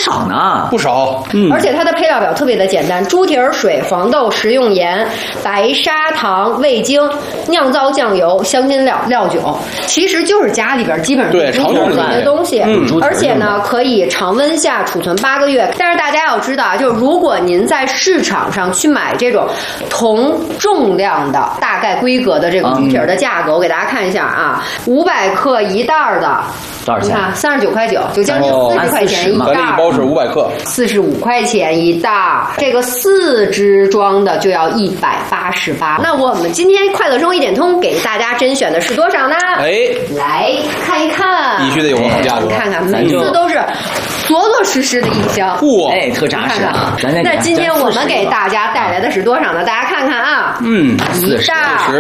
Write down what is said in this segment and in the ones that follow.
少呢， 不少。 而且它的配料表特别的简单：猪蹄儿水、黄豆、食用盐、白砂糖、味精、酿造酱油、香辛料、料酒，其实就是家里边基本上对常用的这些东西。而且呢，可以常温下储存8个月。但是大家要知道啊，就是如果您在市场上去买这种同重量的大概规格的这个猪蹄儿的价格，我给大家看一下啊，500克一袋的。 多少钱？ 你看39.9块，就将近40块钱一袋。 咱这一包是500克 ，45块钱一袋。这个4支装的就要188。那我们今天快乐生活一点通给大家甄选的是多少呢？来看一看， 必须得有个好价格。 看看，每次都是着实实的一箱， 特扎实啊！ 那今天我们给大家带来的是多少呢？大家看看啊，一袋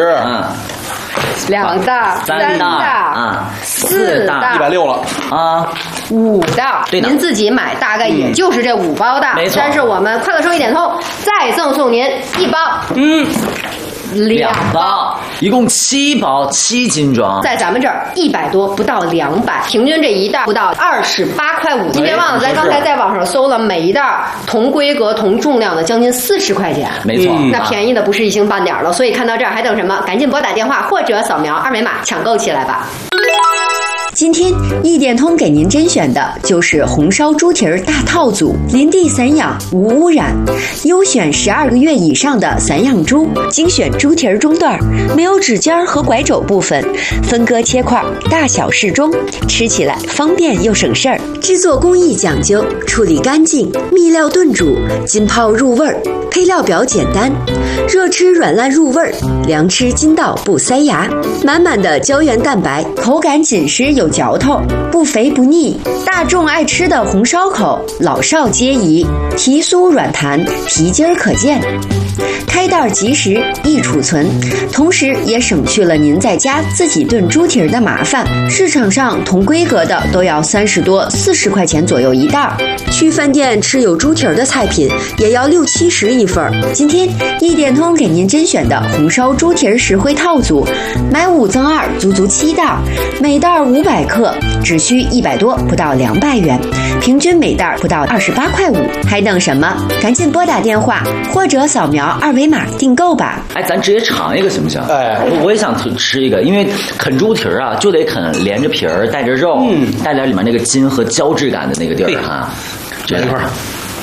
，2袋，3袋啊，4袋 ，160了啊，5袋。您自己买大概也就是这5包的， 没错。 但是我们快乐生一点通再赠送您1包，2包， 一共7包，7斤装， 在咱们这儿100多，不到200，平均这一袋不到28.5块。您别忘了，咱刚才在网上搜了，每一袋同规格、同重量的将近40块钱， 没错， 那便宜的不是一星半点了。所以看到这儿还等什么？赶紧拨打电话或者扫描2维码抢购起来吧。 今天一点通给您甄选的就是红烧猪蹄儿大套组，林地散养无污染，优选12个月以上的散养猪，精选猪蹄儿中段，没有指尖和拐肘部分，分割切块，大小适中，吃起来方便又省事儿。制作工艺讲究，处理干净，秘料炖煮，浸泡入味儿。配料表简单，热吃软烂入味儿，凉吃筋道不塞牙，满满的胶原蛋白，口感紧实有嚼头，不肥不腻。大众爱吃的红烧口，老少皆宜，皮酥软弹，皮筋儿可见。开袋即食，易储存，同时也省去了您在家自己炖猪蹄儿的麻烦。市场上同规格的都要30多、40块钱左右一袋，去饭店吃有猪蹄儿的菜品也要60、70一份。今天一点通给您甄选的红烧猪蹄儿实惠套组，买5赠2，足足7袋，每袋500克，只需100多，不到200元，平均每袋不到28.5块，还等什么？赶紧拨打电话或者扫描2维码订购吧。 咱直接尝一个行不行？我也想吃一个，因为啃猪蹄儿啊，就得啃连着皮儿，带着肉，带点里面那个筋和胶质感的那个地儿哈。这一块儿。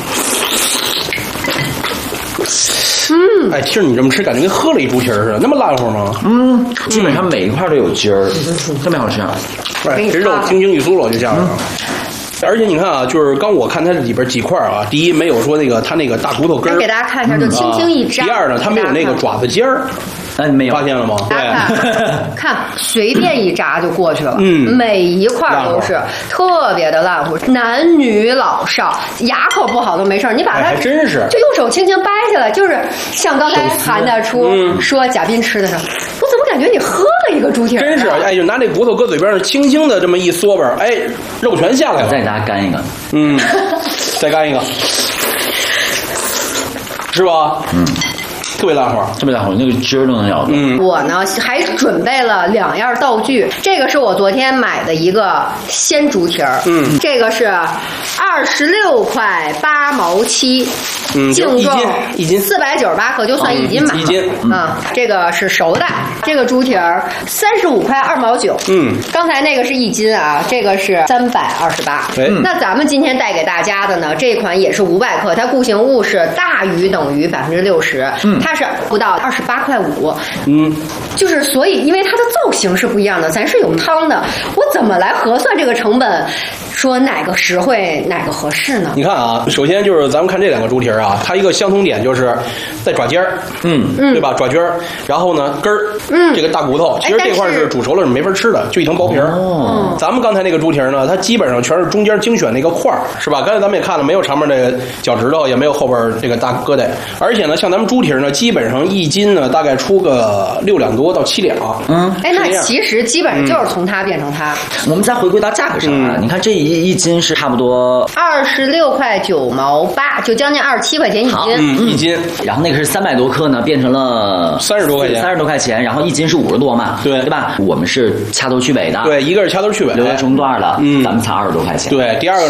听着你这么吃，感觉跟喝了一猪蹄儿似的，那么烂乎吗？ 基本上每一块都有筋儿，特别好吃。 这肉轻轻一酥了就下来了。而且你看啊，就是刚我看它里边几块啊，第一没有说那个它那个大骨头根儿， 给大家看一下，就轻轻一扎。 第二呢，它没有那个爪子尖儿。 没有发现了吗？ 对，看随便一扎就过去了，每一块都是特别的烂乎，男女老少牙口不好都没事，你把它还真是就用手轻轻掰下来，就是像刚才韩大厨说贾斌吃的时候，我怎么感觉你喝了一个猪蹄儿？ 真是，就拿那骨头搁嘴边上，轻轻的这么一嗦吧，肉全下来了。 再给大家干一个， 再干一个，是吧？特别烂乎， 特别烂乎，那个汁儿都能咬到。 我呢还准备了2样道具，这个是我昨天买的一个鲜猪蹄儿，这个是26块8毛7，净重一斤 498克，就算1斤吧。 1斤这个是熟的，这个猪蹄儿35块2毛9。刚才那个是1斤啊，这个是328。那咱们今天带给大家的呢，这款也是500克，它固形物是大于等于60%，它是不到28.5块。就是所以因为它的造型是不一样的，咱是有汤的，我怎么来核算这个成本，说哪个实惠哪个合适呢？ 你看啊，首先就是咱们看这2个猪蹄儿啊，它一个相同点就是在爪尖儿，对吧？爪尖儿，然后呢根儿，这个大骨头，其实这块是煮熟了是没法吃的，就一层薄皮儿。咱们刚才那个猪蹄儿呢，它基本上全是中间精选那个块儿，是吧？刚才咱们也看了，没有上面这个脚趾头，也没有后边这个大疙瘩，而且呢，像咱们猪蹄儿呢，基本上1斤呢大概出个6两多到7两。 那其实基本上就是从它变成它。 我们再回归到价格上啊，你看这一斤是差不多 26块9毛8，就将近27块钱1斤。 1斤。 然后那个是300多克呢，变成了 30多块钱 ，30多块钱，然后1斤是50多嘛，对吧？我们是掐头去尾的， 对，一个是掐头去尾， 留在中段了，咱们才20多块钱。 对，第二个。